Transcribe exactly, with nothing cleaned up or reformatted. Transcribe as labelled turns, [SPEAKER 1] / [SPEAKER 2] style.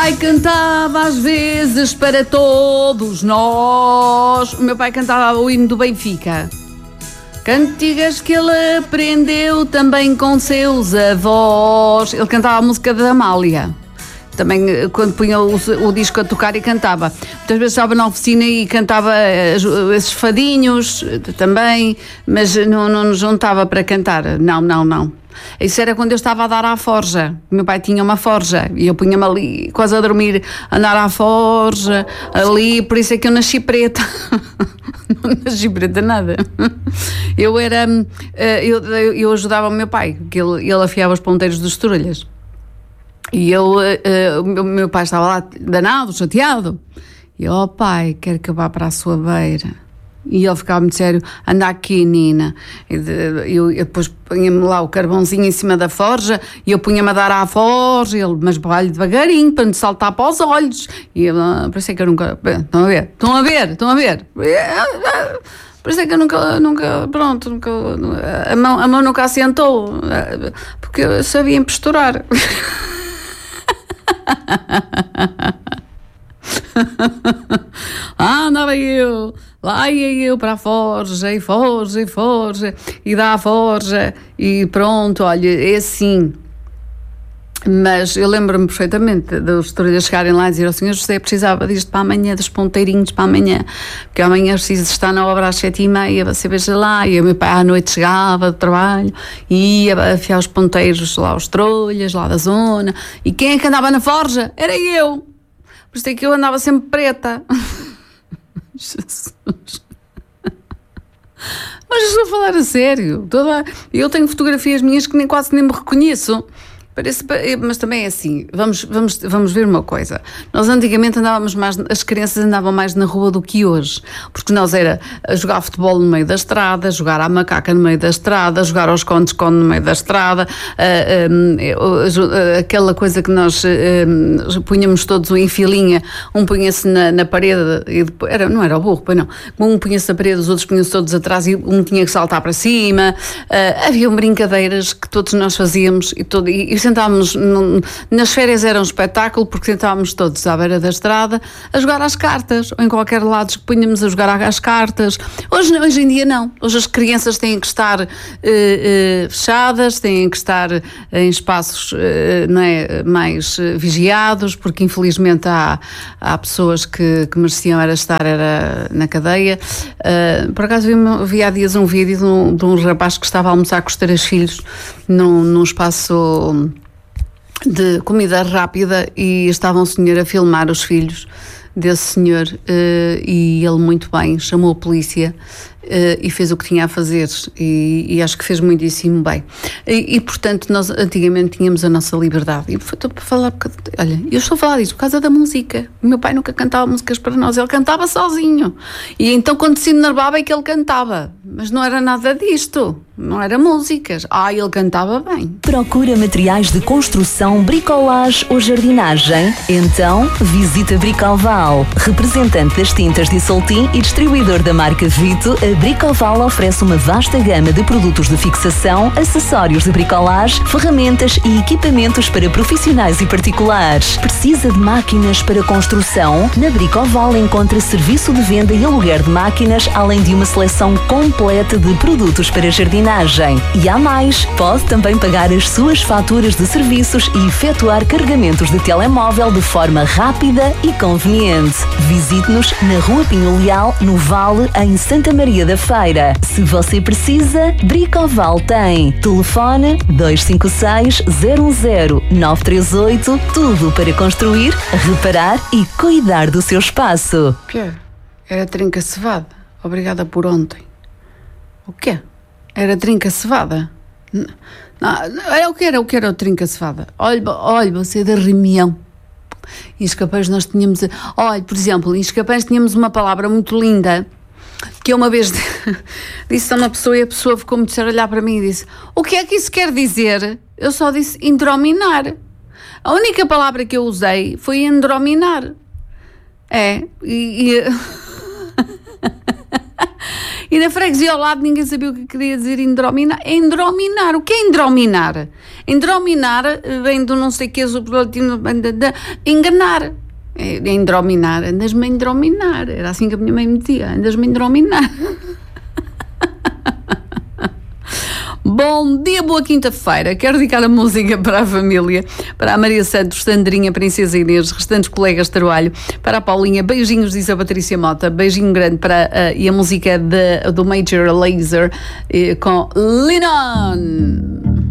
[SPEAKER 1] pai cantava às vezes para todos nós. O meu pai cantava o hino do Benfica. Cantigas que ele aprendeu também com seus avós. Ele cantava a música da Amália. Também quando punha o, o disco a tocar e cantava. Muitas vezes estava na oficina e cantava esses fadinhos também, mas não, não nos juntava para cantar. Não, não, não. Isso era quando eu estava a dar à forja. O meu pai tinha uma forja e eu punha-me ali quase a dormir, a andar à forja, ali, por isso é que eu nasci preta. Não nasci preta nada. Eu era, eu, eu ajudava o meu pai, que ele, ele afiava os ponteiros dos torolhas. E eu, o meu, meu pai estava lá danado, chateado. E eu, oh pai, quero que eu vá para a sua beira. E ele ficava muito sério, anda aqui, Nina. E de, eu, eu depois punha-me lá o carvãozinho em cima da forja e eu punha-me a dar à forja, ele, mas vai devagarinho para não saltar para os olhos. E eu, por isso é que eu nunca. Estão a ver? Estão a ver? Estão a ver? Por isso é que eu nunca, nunca pronto, nunca, a mão, a mão nunca assentou, porque eu sabia emposturar. Ah, andava eu, lá ia eu para a forja, e forja, e forja, e dá a forja, e pronto, olha, é assim. Mas eu lembro-me perfeitamente dos torolhas chegarem lá e dizer ao senhor José, precisava disto para amanhã, dos ponteirinhos para amanhã, porque amanhã preciso estar na obra às sete e meia, você veja lá. E o meu pai à noite chegava do trabalho e ia afiar os ponteiros lá, os trolhas lá da zona. E quem é que andava na forja? Era eu. Por isso é que eu andava sempre preta. Jesus. Mas estou a falar a sério. Toda... Eu tenho fotografias minhas que nem, quase nem me reconheço. Parece, mas também é assim, vamos, vamos, vamos ver uma coisa. Nós antigamente andávamos mais, as crianças andavam mais na rua do que hoje, porque nós era jogar futebol no meio da estrada, jogar à macaca no meio da estrada, jogar aos contos-conto no meio da estrada, uh, uh, uh, aquela coisa que nós uh, punhamos todos em filinha, um punha-se na, na parede, e depois, era, não era o burro, pois não, um punha-se na parede, os outros punham-se todos atrás e um tinha que saltar para cima. Uh, havia brincadeiras que todos nós fazíamos e, todo, e sentávamos, nas férias era um espetáculo, porque sentávamos todos à beira da estrada a jogar às cartas, ou em qualquer lado que punhamos a jogar às cartas. Hoje, hoje em dia não, hoje as crianças têm que estar uh, uh, fechadas, têm que estar em espaços uh, não é, mais uh, vigiados, porque infelizmente há, há pessoas que, que mereciam era estar era na cadeia. Uh, por acaso vi, vi há dias um vídeo de um, de um rapaz que estava a almoçar com os três filhos num, num espaço de comida rápida e estava um senhor a filmar os filhos desse senhor uh, e ele muito bem chamou a polícia uh, e fez o que tinha a fazer e, e acho que fez muitíssimo bem e, e portanto nós antigamente tínhamos a nossa liberdade e estou para falar porque, olha, eu estou a falar disso por causa da música. O meu pai nunca cantava músicas para nós, ele cantava sozinho e então quando se enervava é que ele cantava, mas não era nada disto, não era músicas. Ah, ele cantava bem.
[SPEAKER 2] Procura materiais de construção, bricolage ou jardinagem? Então visita Bricoval. Representante das tintas Dissoltin e distribuidor da marca Vito, a Bricoval oferece uma vasta gama de produtos de fixação, acessórios de bricolage, ferramentas e equipamentos para profissionais e particulares. Precisa de máquinas para construção? Na Bricoval encontra serviço de venda e aluguer de máquinas, além de uma seleção completa de produtos para jardinagem. E há mais, pode também pagar as suas faturas de serviços e efetuar carregamentos de telemóvel de forma rápida e conveniente. Visite-nos na Rua Pinho Leal, no Vale, em Santa Maria da Feira. Se você precisa, Bricoval tem. Telefone dois cinco seis, zero um zero, nove três oito, tudo para construir, reparar e cuidar do seu espaço.
[SPEAKER 1] O quê? Era trinca cevada. Obrigada por ontem. O quê? Era trinca cevada? Não, não, é o que era, o que era o trinca cevada? Olha, olha, você é da reunião. Em Escapães nós tínhamos, olha, por exemplo, em Escapães tínhamos uma palavra muito linda, que eu uma vez disse a uma pessoa e a pessoa ficou muito séria a olhar para mim e disse, o que é que isso quer dizer? Eu só disse indrominar. A única palavra que eu usei foi indrominar. É, e... e E na freguesia ao lado ninguém sabia o que queria dizer indrominar. Endrominar. O que é endrominar? Endrominar vem do não sei o que, enganar. Endrominar. Andas-me a endrominar. Era assim que a minha mãe me dizia. Andas-me a endrominar. Bom dia, boa quinta-feira. Quero dedicar a música para a família, para a Maria Santos, Sandrinha, Princesa Inês, restantes colegas de trabalho, para a Paulinha, beijinhos, diz a Patrícia Mota, beijinho grande para uh, e a música de, do Major Lazer uh, com Lennon.